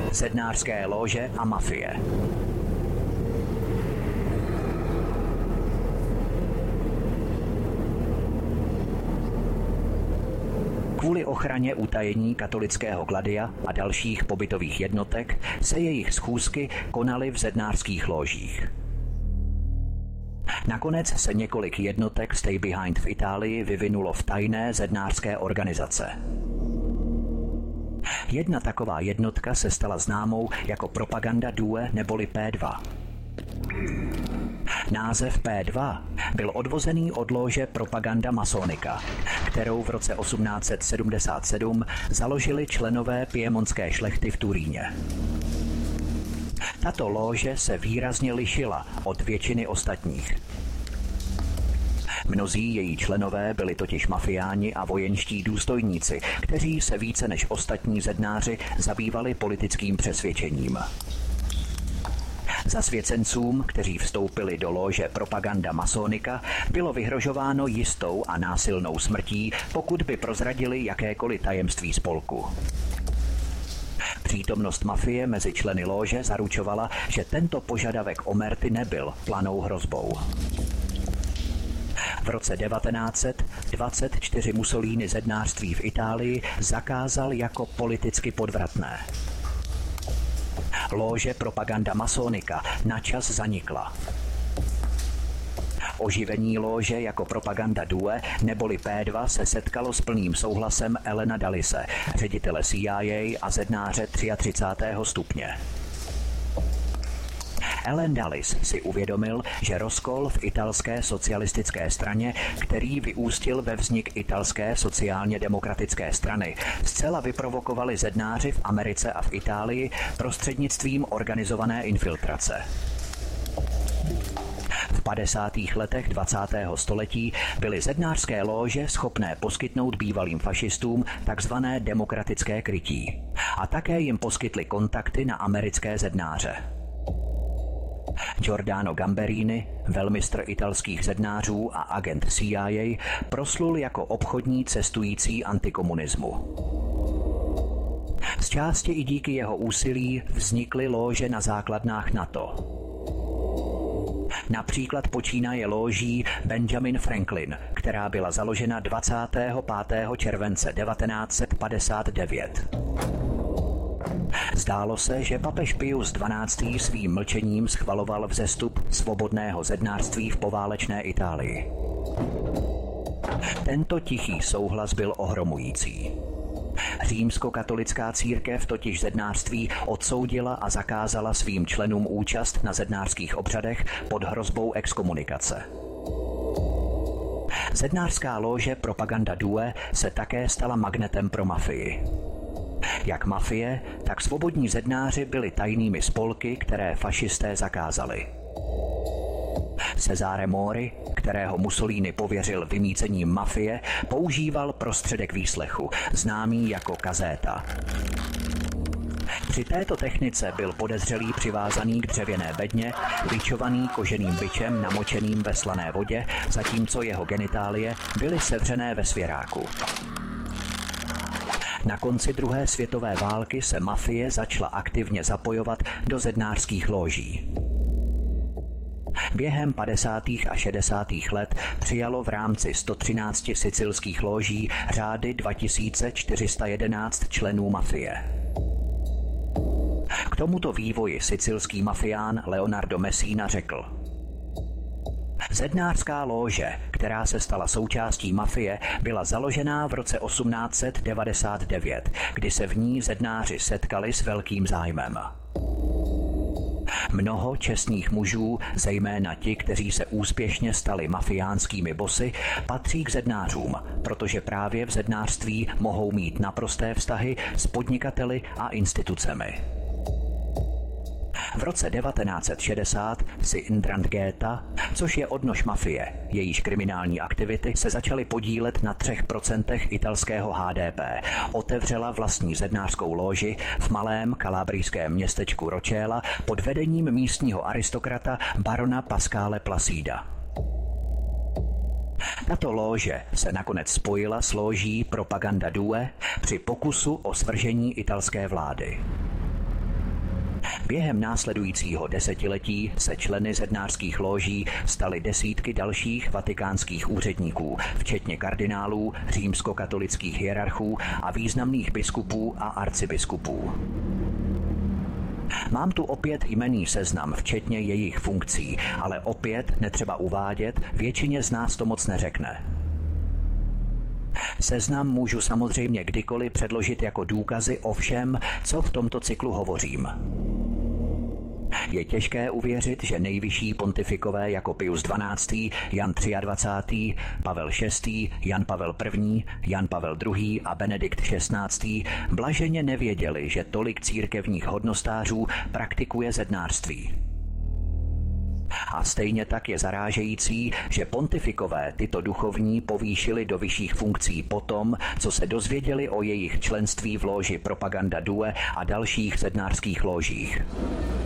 Zednářské lóže a mafie. Kvůli ochraně utajení katolického Gladia a dalších pobytových jednotek se jejich schůzky konaly v zednářských lóžích. Nakonec se několik jednotek Stay Behind v Itálii vyvinulo v tajné zednářské organizace. Jedna taková jednotka se stala známou jako Propaganda Due neboli P2. Název P2 byl odvozený od lóže Propaganda Masonica, kterou v roce 1877 založili členové piemontské šlechty v Turíně. Tato lóže se výrazně lišila od většiny ostatních. Mnozí její členové byli totiž mafiáni a vojenští důstojníci, kteří se více než ostatní zednáři zabývali politickým přesvědčením. Zasvěcencům, kteří vstoupili do lóže Propaganda Masonica, bylo vyhrožováno jistou a násilnou smrtí, pokud by prozradili jakékoliv tajemství spolku. Přítomnost mafie mezi členy lóže zaručovala, že tento požadavek omerty nebyl planou hrozbou. V roce 1924 Mussolini zednářství v Itálii zakázal jako politicky podvratné. Lóže Propaganda Masonica načas zanikla. Oživení lóže jako Propaganda Due neboli P2 se setkalo s plným souhlasem Elena Dallise, ředitele CIA a zednáře 33. stupně. Ellen Dulles si uvědomil, že rozkol v italské socialistické straně, který vyústil ve vznik italské sociálně demokratické strany, zcela vyprovokovali zednáři v Americe a v Itálii prostřednictvím organizované infiltrace. V 50. letech 20. století byly zednářské lóže schopné poskytnout bývalým fašistům takzvané demokratické krytí a také jim poskytly kontakty na americké zednáře. Giordano Gamberini, velmistr italských zednářů a agent CIA, proslul jako obchodní cestující antikomunismu. Z části i díky jeho úsilí vznikly lóže na základnách NATO. Například počínaje lóží Benjamin Franklin, která byla založena 25. července 1959. Zdálo se, že papež Pius XII. Svým mlčením schvaloval vzestup svobodného zednářství v poválečné Itálii. Tento tichý souhlas byl ohromující. Římskokatolická církev totiž zednářství odsoudila a zakázala svým členům účast na zednářských obřadech pod hrozbou exkomunikace. Zednářská lóže Propaganda Due se také stala magnetem pro mafii. Jak mafie, tak svobodní zednáři byli tajnými spolky, které fašisté zakázali. Cesare Mori, kterého Mussolini pověřil vymýcením mafie, používal prostředek výslechu, známý jako kazéta. Při této technice byl podezřelý přivázaný k dřevěné bedně, bičovaný koženým bičem namočeným ve slané vodě, zatímco jeho genitálie byly sevřené ve svěráku. Na konci druhé světové války se mafie začala aktivně zapojovat do zednářských lóží. Během 50. a 60. let přijalo v rámci 113 sicilských lóží řády 2411 členů mafie. K tomuto vývoji sicilský mafián Leonardo Messina řekl: Zednářská lóže, která se stala součástí mafie, byla založená v roce 1899, kdy se v ní zednáři setkali s velkým zájmem. Mnoho čestných mužů, zejména ti, kteří se úspěšně stali mafiánskými bosy, patří k zednářům, protože právě v zednářství mohou mít naprosté vztahy s podnikateli a institucemi. V roce 1960 si 'Ndrangheta, což je odnož mafie, jejíž kriminální aktivity se začaly podílet na 3% italského HDP, otevřela vlastní zednářskou lóži v malém kalabrijském městečku Rochela pod vedením místního aristokrata barona Pascale Placida. Tato lóže se nakonec spojila s lóží Propaganda Due při pokusu o svržení italské vlády. Během následujícího desetiletí se členy zednářských lóží staly desítky dalších vatikánských úředníků, včetně kardinálů, římskokatolických hierarchů a významných biskupů a arcibiskupů. Mám tu opět jmenný seznam, včetně jejich funkcí, ale opět netřeba uvádět, většině z nás to moc neřekne. Seznam můžu samozřejmě kdykoliv předložit jako důkazy o všem, co v tomto cyklu hovořím. Je těžké uvěřit, že nejvyšší pontifikové jako Pius XII., Jan 23., Pavel VI., Jan Pavel I., Jan Pavel II. A Benedikt XVI. Blaženě nevěděli, že tolik církevních hodnostářů praktikuje zednářství. A stejně tak je zarážející, že pontifikové tyto duchovní povýšili do vyšších funkcí potom, co se dozvěděli o jejich členství v lóži Propaganda Due a dalších zednářských lóžích.